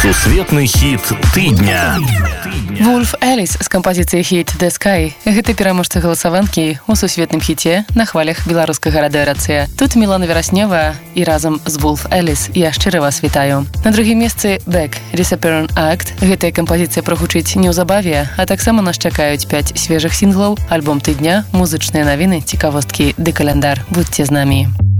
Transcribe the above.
Сусветны хіт тыдня. Вулф Эліс з кампазіцыяй «Hit the Sky». Гэта пераможца галасаванкі ў сусветным хіце на хвалях беларускага радыёрацыя. Тут Мілана Вераснёва і разам з Вулф Эліс я шчыра вас вітаю. На другім месцы «Beck Disappearing Act». Гэтая кампазіцыя прагучыць неўзабаве, а таксама нас чакаюць 5 свежых сінглаў, альбом тыдня, музычныя навіны, цікавосткі ды каляндар. Будьце з намі.